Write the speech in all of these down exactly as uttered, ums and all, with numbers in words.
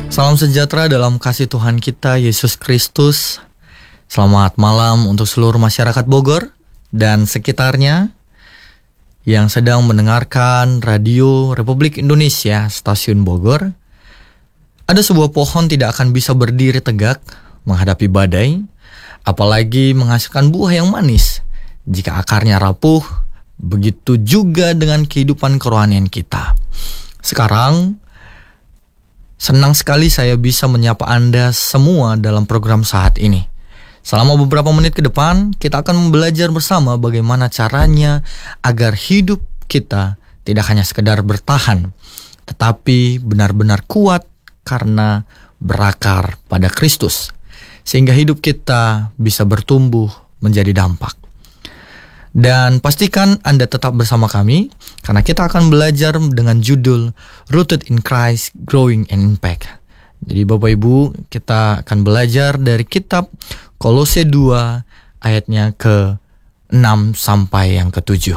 Salam sejahtera dalam kasih Tuhan kita Yesus Kristus. Selamat malam untuk seluruh masyarakat Bogor dan sekitarnya yang sedang mendengarkan Radio Republik Indonesia Stasiun Bogor. Ada sebuah pohon tidak akan bisa berdiri tegak menghadapi badai, apalagi menghasilkan buah yang manis jika akarnya rapuh. Begitu juga dengan kehidupan kerohanian kita. Sekarang senang sekali saya bisa menyapa Anda semua dalam program saat ini. Selama beberapa menit ke depan, kita akan belajar bersama bagaimana caranya agar hidup kita tidak hanya sekedar bertahan, tetapi benar-benar kuat karena berakar pada Kristus, sehingga hidup kita bisa bertumbuh menjadi dampak. Dan pastikan Anda tetap bersama kami, karena kita akan belajar dengan judul Rooted in Christ, Growing in Impact. Jadi Bapak Ibu, kita akan belajar dari kitab Kolose dua ayatnya ke enam sampai yang ke tujuh.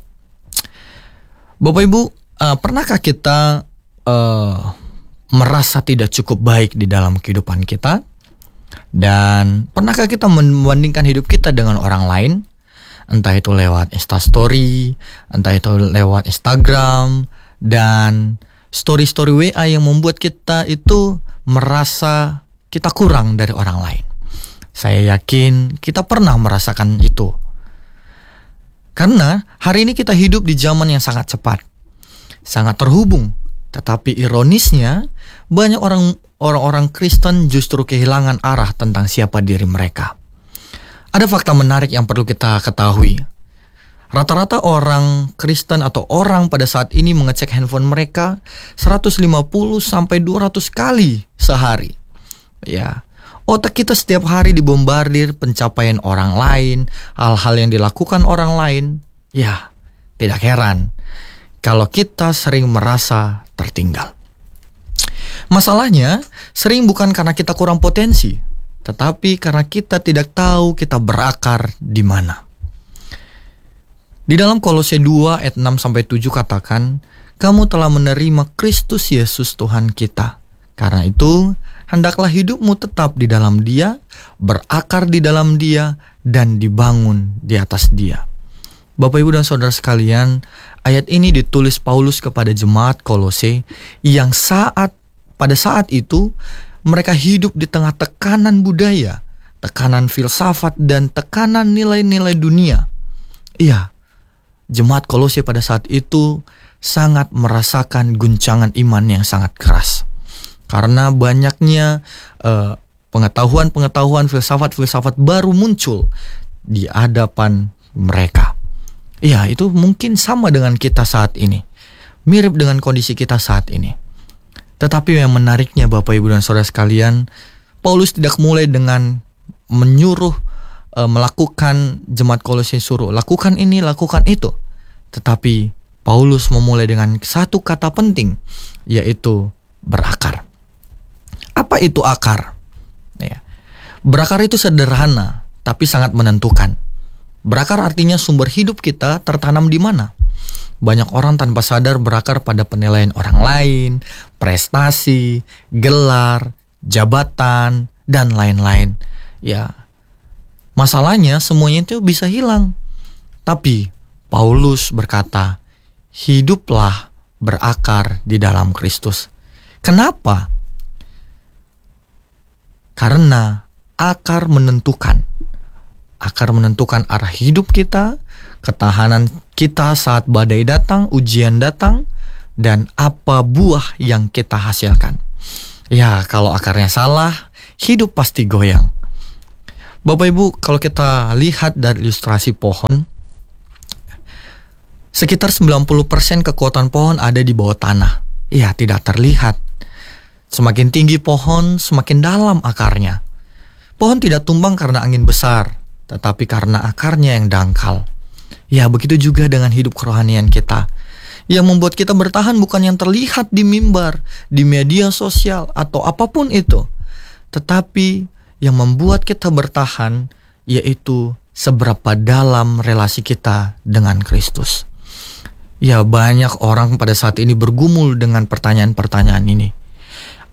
Bapak Ibu, uh, pernahkah kita uh, merasa tidak cukup baik di dalam kehidupan kita? Dan pernahkah kita membandingkan hidup kita dengan orang lain? Entah itu lewat Instastory, entah itu lewat Instagram, dan story-story W A yang membuat kita itu merasa kita kurang dari orang lain. Saya yakin kita pernah merasakan itu. Karena hari ini kita hidup di zaman yang sangat cepat, sangat terhubung. Tetapi ironisnya, banyak orang orang-orang Kristen justru kehilangan arah tentang siapa diri mereka. Ada fakta menarik yang perlu kita ketahui. Rata-rata orang Kristen atau orang pada saat ini mengecek handphone mereka seratus lima puluh sampai dua ratus kali sehari. Ya, otak kita setiap hari dibombardir pencapaian orang lain, hal-hal yang dilakukan orang lain. Ya, tidak heran kalau kita sering merasa tertinggal. Masalahnya, sering bukan karena kita kurang potensi, tetapi karena kita tidak tahu kita berakar di mana. Di dalam Kolose dua ayat enam sampai tujuh katakan, kamu telah menerima Kristus Yesus Tuhan kita. Karena itu, hendaklah hidupmu tetap di dalam Dia, berakar di dalam Dia, dan dibangun di atas Dia. Bapak, Ibu, dan Saudara sekalian, ayat ini ditulis Paulus kepada jemaat Kolose yang saat pada saat itu mereka hidup di tengah tekanan budaya, tekanan filsafat, dan tekanan nilai-nilai dunia. Iya, jemaat Kolose pada saat itu sangat merasakan guncangan iman yang sangat keras. Karena banyaknya uh, pengetahuan-pengetahuan filsafat-filsafat baru muncul di hadapan mereka. Iya, itu mungkin sama dengan kita saat ini. Mirip dengan kondisi kita saat ini. Tetapi yang menariknya Bapak, Ibu, dan Saudara sekalian, Paulus tidak mulai dengan menyuruh e, melakukan jemaat Kolose suruh lakukan ini, lakukan itu. Tetapi Paulus memulai dengan satu kata penting, yaitu berakar. Apa itu akar? Ya. Berakar itu sederhana, tapi sangat menentukan. Berakar artinya sumber hidup kita tertanam di mana? Banyak orang tanpa sadar berakar pada penilaian orang lain, prestasi, gelar, jabatan, dan lain-lain. Ya, masalahnya semuanya itu bisa hilang. Tapi Paulus berkata, hiduplah berakar di dalam Kristus. Kenapa? Karena akar menentukan. Akar menentukan arah hidup kita, ketahanan kita saat badai datang, ujian datang, dan apa buah yang kita hasilkan. Ya, kalau akarnya salah, hidup pasti goyang. Bapak, Ibu, kalau kita lihat dari ilustrasi pohon, sekitar sembilan puluh persen kekuatan pohon ada di bawah tanah. Ya, tidak terlihat. Semakin tinggi pohon, semakin dalam akarnya. Pohon tidak tumbang karena angin besar, tetapi karena akarnya yang dangkal. Ya, begitu juga dengan hidup kerohanian kita. Yang membuat kita bertahan bukan yang terlihat di mimbar, di media sosial, atau apapun itu. Tetapi yang membuat kita bertahan, yaitu seberapa dalam relasi kita dengan Kristus. Ya, banyak orang pada saat ini bergumul dengan pertanyaan-pertanyaan ini.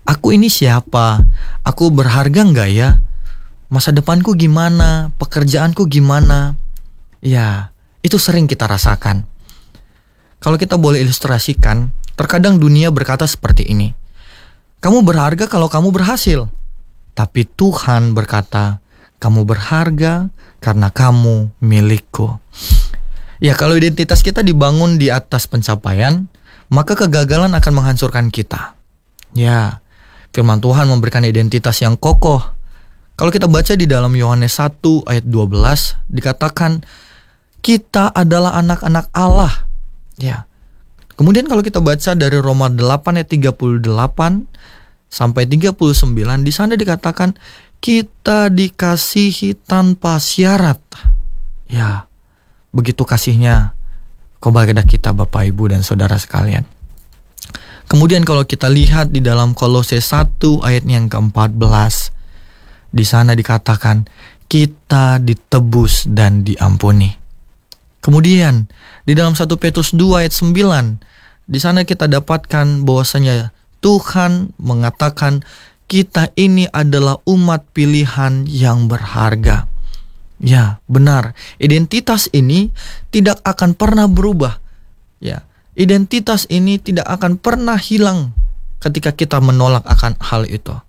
Aku ini siapa? Aku berharga nggak ya? Masa depanku gimana? Pekerjaanku gimana? Ya, itu sering kita rasakan. Kalau kita boleh ilustrasikan, terkadang dunia berkata seperti ini. Kamu berharga kalau kamu berhasil. Tapi Tuhan berkata, kamu berharga karena kamu milikku. Ya, kalau identitas kita dibangun di atas pencapaian, maka kegagalan akan menghancurkan kita. Ya, firman Tuhan memberikan identitas yang kokoh. Kalau kita baca di dalam Yohanes satu ayat dua belas, dikatakan kita adalah anak-anak Allah. Ya. Kemudian kalau kita baca dari Roma delapan ayat tiga puluh delapan sampai tiga puluh sembilan, di sana dikatakan kita dikasihi tanpa syarat. Ya, begitu kasihnya kepada kita Bapak Ibu dan Saudara sekalian. Kemudian kalau kita lihat di dalam Kolose satu ayat yang keempat belas, di sana dikatakan kita ditebus dan diampuni. Kemudian di dalam satu Petrus dua ayat sembilan, di sana kita dapatkan bahwasanya Tuhan mengatakan kita ini adalah umat pilihan yang berharga. Ya, benar. Identitas ini tidak akan pernah berubah. Ya, identitas ini tidak akan pernah hilang ketika kita menolak akan hal itu.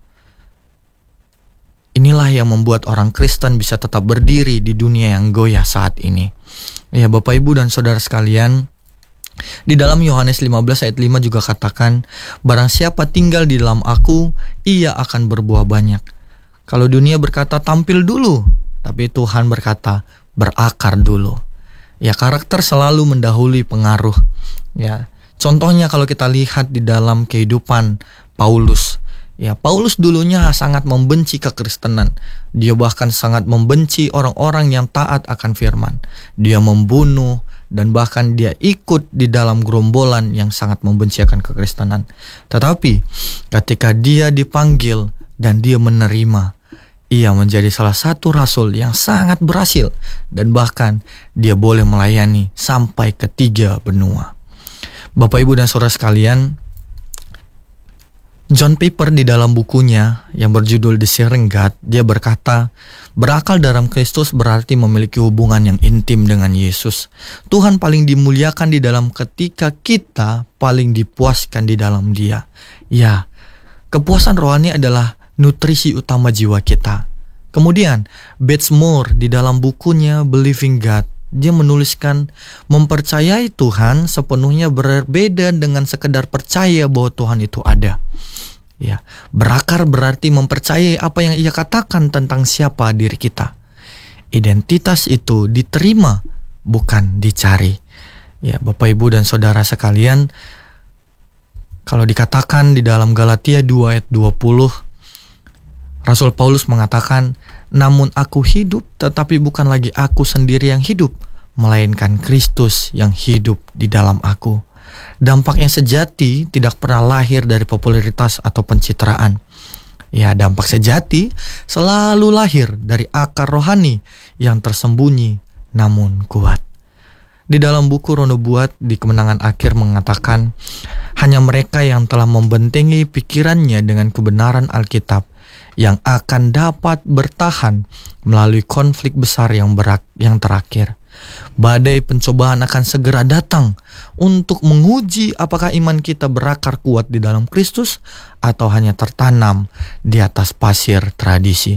Inilah yang membuat orang Kristen bisa tetap berdiri di dunia yang goyah saat ini. Ya, Bapak Ibu dan Saudara sekalian, di dalam Yohanes lima belas ayat lima juga katakan, barang siapa tinggal di dalam aku, ia akan berbuah banyak. Kalau dunia berkata tampil dulu, tapi Tuhan berkata berakar dulu. Ya, karakter selalu mendahului pengaruh. Ya, contohnya kalau kita lihat di dalam kehidupan Paulus. Ya, Paulus dulunya sangat membenci kekristenan. Dia bahkan sangat membenci orang-orang yang taat akan firman. Dia membunuh dan bahkan dia ikut di dalam gerombolan yang sangat membenci akan kekristenan. Tetapi ketika dia dipanggil dan dia menerima, ia menjadi salah satu rasul yang sangat berhasil dan bahkan dia boleh melayani sampai ke tiga benua. Bapak, Ibu, dan Saudara sekalian, John Piper di dalam bukunya yang berjudul The Sharing God, dia berkata, berakal dalam Kristus berarti memiliki hubungan yang intim dengan Yesus. Tuhan paling dimuliakan di dalam ketika kita paling dipuaskan di dalam Dia. Ya, kepuasan rohani adalah nutrisi utama jiwa kita. Kemudian, Batesmore di dalam bukunya Believing God, dia menuliskan, mempercayai Tuhan sepenuhnya berbeda dengan sekedar percaya bahwa Tuhan itu ada. Ya, berakar berarti mempercayai apa yang ia katakan tentang siapa diri kita. Identitas itu diterima, bukan dicari. Ya, Bapak, Ibu, dan Saudara sekalian, kalau dikatakan di dalam Galatia dua ayat dua puluh, Rasul Paulus mengatakan, namun aku hidup, tetapi bukan lagi aku sendiri yang hidup, melainkan Kristus yang hidup di dalam aku. Dampak yang sejati tidak pernah lahir dari popularitas atau pencitraan. Ya, dampak sejati selalu lahir dari akar rohani yang tersembunyi namun kuat. Di dalam buku Roh Nubuat di Kemenangan Akhir mengatakan, hanya mereka yang telah membentengi pikirannya dengan kebenaran Alkitab yang akan dapat bertahan melalui konflik besar yang berat yang terakhir. Badai pencobaan akan segera datang untuk menguji apakah iman kita berakar kuat di dalam Kristus atau hanya tertanam di atas pasir tradisi.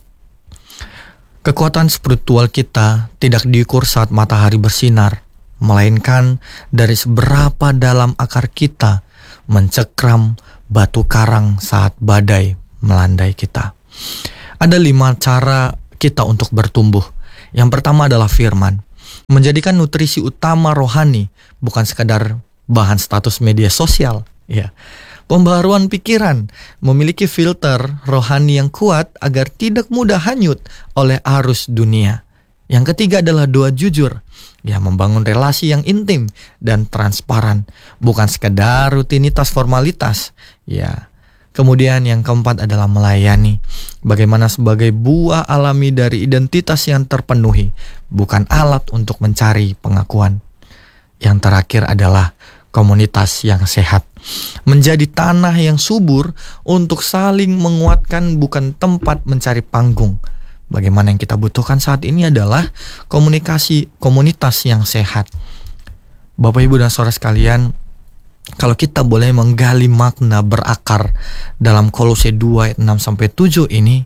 Kekuatan spiritual kita tidak diukur saat matahari bersinar, melainkan dari seberapa dalam akar kita mencekram batu karang saat badai melandai kita. Ada lima cara kita untuk bertumbuh. Yang pertama adalah firman. Menjadikan nutrisi utama rohani, bukan sekadar bahan status media sosial. Ya. Pembaharuan pikiran, memiliki filter rohani yang kuat agar tidak mudah hanyut oleh arus dunia. Yang ketiga adalah doa jujur, ya, membangun relasi yang intim dan transparan, bukan sekadar rutinitas formalitas. Ya. Kemudian yang keempat adalah melayani, bagaimana sebagai buah alami dari identitas yang terpenuhi, bukan alat untuk mencari pengakuan. Yang terakhir adalah komunitas yang sehat. Menjadi tanah yang subur untuk saling menguatkan, bukan tempat mencari panggung. Bagaimana yang kita butuhkan saat ini adalah komunikasi, komunitas yang sehat. Bapak, Ibu, dan saudara sekalian, kalau kita boleh menggali makna berakar dalam Kolose dua ayat enam sampai tujuh ini,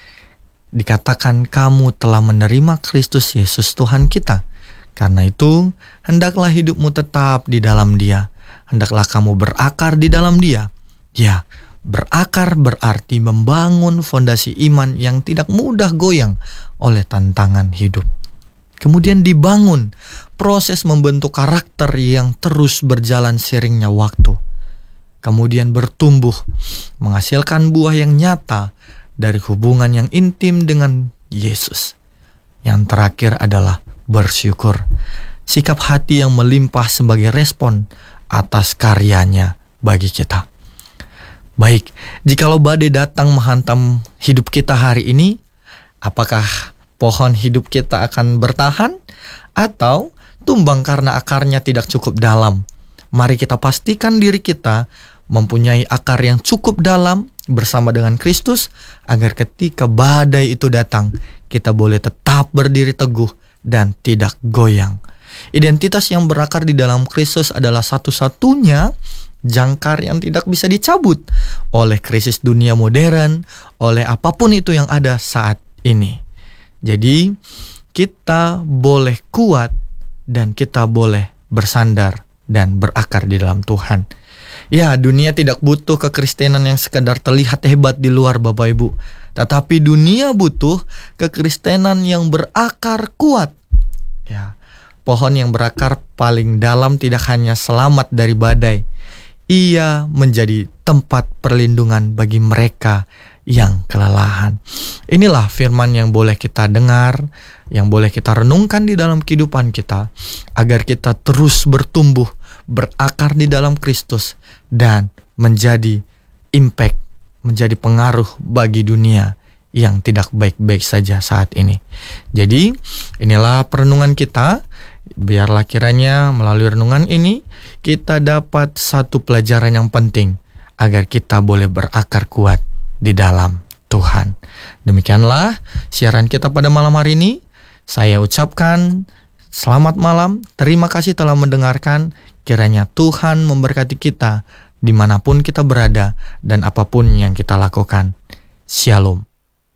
dikatakan kamu telah menerima Kristus Yesus Tuhan kita. Karena itu, hendaklah hidupmu tetap di dalam Dia. Hendaklah kamu berakar di dalam Dia. Ya, berakar berarti membangun fondasi iman yang tidak mudah goyang oleh tantangan hidup. Kemudian dibangun proses membentuk karakter yang terus berjalan seiringnya waktu. Kemudian bertumbuh, menghasilkan buah yang nyata dari hubungan yang intim dengan Yesus. Yang terakhir adalah bersyukur, sikap hati yang melimpah sebagai respon atas karyanya bagi kita. Baik, jikalau badai datang menghantam hidup kita hari ini, apakah pohon hidup kita akan bertahan atau tumbang karena akarnya tidak cukup dalam? Mari kita pastikan diri kita mempunyai akar yang cukup dalam bersama dengan Kristus, agar ketika badai itu datang, kita boleh tetap berdiri teguh dan tidak goyang. Identitas yang berakar di dalam Kristus adalah satu-satunya jangkar yang tidak bisa dicabut oleh krisis dunia modern, oleh apapun itu yang ada saat ini. Jadi, kita boleh kuat dan kita boleh bersandar dan berakar di dalam Tuhan. Ya, dunia tidak butuh kekristenan yang sekadar terlihat hebat di luar, Bapak Ibu. Tetapi dunia butuh kekristenan yang berakar kuat. Ya, pohon yang berakar paling dalam tidak hanya selamat dari badai, ia menjadi tempat perlindungan bagi mereka yang kelelahan. Inilah firman yang boleh kita dengar, yang boleh kita renungkan di dalam kehidupan kita, agar kita terus bertumbuh, berakar di dalam Kristus, dan menjadi impact, menjadi pengaruh bagi dunia yang tidak baik-baik saja saat ini. Jadi, inilah perenungan kita. Biarlah kiranya melalui renungan ini kita dapat satu pelajaran yang penting, agar kita boleh berakar kuat di dalam Tuhan. Demikianlah siaran kita pada malam hari ini. Saya ucapkan selamat malam, terima kasih telah mendengarkan. Kiranya Tuhan memberkati kita dimanapun kita berada dan apapun yang kita lakukan. Shalom.